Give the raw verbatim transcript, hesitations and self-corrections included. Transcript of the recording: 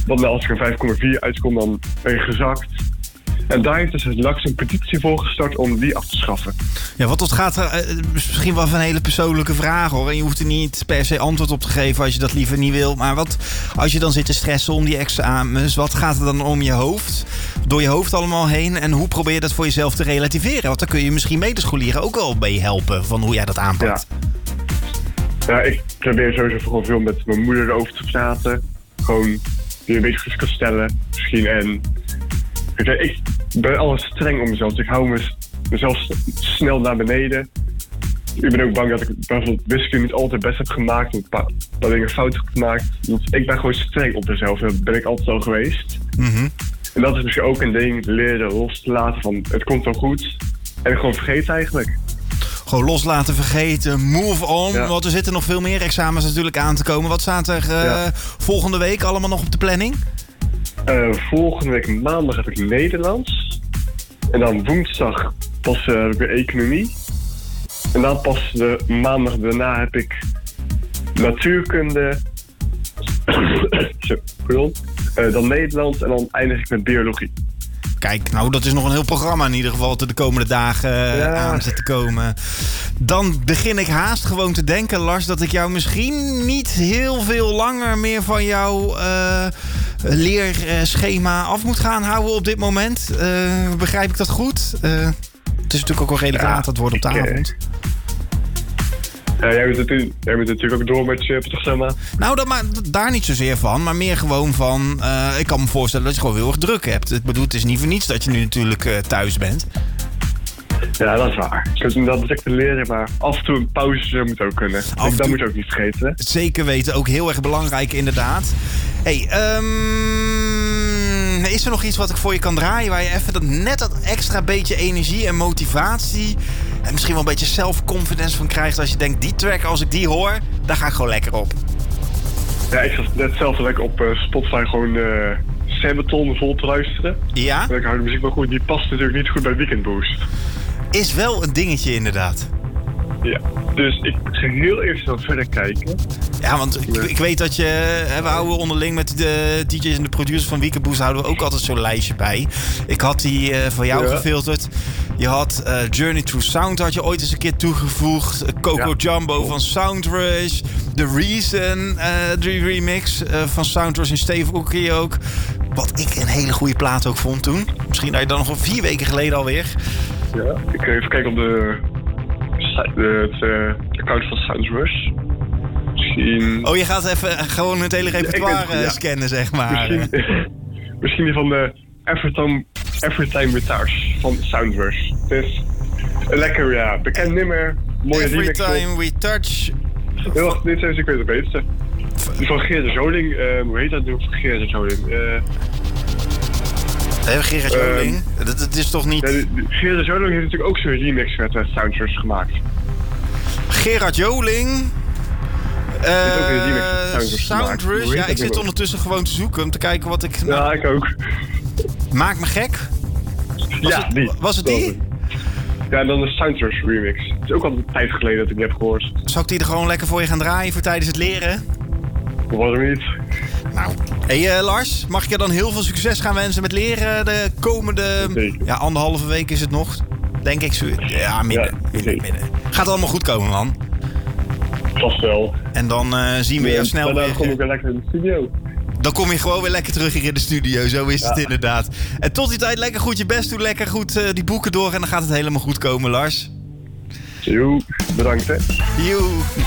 Want als ik een vijf komma vier uitkom, dan ben je gezakt. En daar heeft dus Laks een petitie voor gestart om die af te schaffen. Ja, want dat gaat er uh, misschien wel van een hele persoonlijke vraag, hoor. En je hoeft er niet per se antwoord op te geven als je dat liever niet wil. Maar wat als je dan zit te stressen om die examens, wat gaat er dan om je hoofd? Door je hoofd allemaal heen? En hoe probeer je dat voor jezelf te relativeren? Want dan kun je misschien medescholieren ook wel mee helpen van hoe jij dat aanpakt. Ja, ja ik probeer sowieso gewoon veel met mijn moeder erover te praten. Gewoon die een beetje gerust kan stellen. Misschien en... Ik ben altijd streng om mezelf. Ik hou mezelf snel naar beneden. Ik ben ook bang dat ik bijvoorbeeld wiskunde niet altijd best heb gemaakt. Een paar, paar dingen fout heb gemaakt. Dus ik ben gewoon streng op mezelf. Dat ben ik altijd al geweest. Mm-hmm. En dat is misschien ook een ding. Leren los te laten van het komt wel goed. En gewoon vergeten eigenlijk. Gewoon loslaten, vergeten, move on. Ja. Want er zitten nog veel meer examens natuurlijk aan te komen. Wat staat er uh, ja. volgende week allemaal nog op de planning? Uh, volgende week maandag heb ik Nederlands. En dan woensdag pas uh, heb ik weer economie. En dan pas de maandag daarna heb ik natuurkunde. Pardon. Uh, dan Nederlands en dan eindig ik met biologie. Kijk, nou, dat is nog een heel programma in ieder geval te de komende dagen uh, ja. aan zit te komen. Dan begin ik haast gewoon te denken, Lars, dat ik jou misschien niet heel veel langer meer van jouw uh, leerschema af moet gaan houden op dit moment. Uh, begrijp ik dat goed? Uh, het is natuurlijk ook wel redelijk laat, dat wordt op de ik, avond. Ja, jij bent, natuurlijk, jij bent natuurlijk ook door met je programma. Nou, dat, maar, daar niet zozeer van, maar meer gewoon van... Uh, ik kan me voorstellen dat je gewoon heel erg druk hebt. Ik bedoel, het is niet voor niets dat je nu natuurlijk uh, thuis bent. Ja, dat is waar. Ik heb dat ik te leren, maar af en toe een pauze moet ook kunnen. Af dat moet je ook niet vergeten. Zeker weten, ook heel erg belangrijk inderdaad. Hey, um, is er nog iets wat ik voor je kan draaien... waar je even dat, net dat extra beetje energie en motivatie... en misschien wel een beetje self-confidence van krijgt... als je denkt, die track, als ik die hoor, daar ga ik gewoon lekker op. Ja, ik zat net zelf lekker op uh, Spotify gewoon uh, Sabaton vol te luisteren. Ja? Ik hou de muziek wel goed. Die past natuurlijk niet goed bij Weekend Boost. Is wel een dingetje inderdaad. Ja, dus ik ga heel even wat verder kijken. Ja, want ik, ik weet dat je... We houden onderling met de D J's en de producers van Weekend Boost... houden we ook altijd zo'n lijstje bij. Ik had die uh, van jou ja. gefilterd. Je had uh, Journey Through Sound had je ooit eens een keer toegevoegd. Coco ja. Jumbo van Soundrush. The Reason, uh, de remix uh, van Soundrush en Steve Aoki ook. Wat ik een hele goede plaat ook vond toen. Misschien dat je dan nog vier weken geleden alweer. Ja, ik ga even kijken op de... de het uh, account van Soundrush. Misschien... Oh, je gaat even uh, gewoon het hele repertoire ja, ja. scannen, zeg maar. Misschien, misschien die van de Evertime, Evertime Guitars van Soundrush. Het is een lekker, ja, bekend nummer. Mooie Every remix. Time We Touch. Heel wacht, dit is ik weet het beterste. Die van Geert de Zoling. Uh, hoe heet dat nu van Geert de Zoling? Uh, Hey, Gerard Joling, um, dat, dat is toch niet... Ja, Geert de Zoling heeft natuurlijk ook zo'n remix met uh, Soundrush gemaakt. Gerard Joling... Uh, ook een remix met Soundrush, ja, ik zit ook ondertussen gewoon te zoeken om te kijken wat ik... Nou, ja, ik ook. Maak me gek? Was ja, het, die. Was het die? Ja, en dan de Soundrush remix. Het is ook al een tijd geleden dat ik die heb gehoord. Zal ik die er gewoon lekker voor je gaan draaien voor tijdens het leren? Waarom niet? Nou, hey uh, Lars, mag ik je dan heel veel succes gaan wensen met leren de komende... Zeker. Ja, anderhalve week is het nog. Denk ik zo. Ja, midden. Ja, midden, midden. Gaat allemaal goed komen, man. Vast wel. En dan uh, zien we ja, je snel weer. Dan kom ik weer lekker in de studio. Dan kom je gewoon weer lekker terug hier in de studio. Zo is ja. het inderdaad. En tot die tijd lekker goed je best doen. Lekker goed uh, die boeken door. En dan gaat het helemaal goed komen, Lars. Joe, bedankt hè. Joe.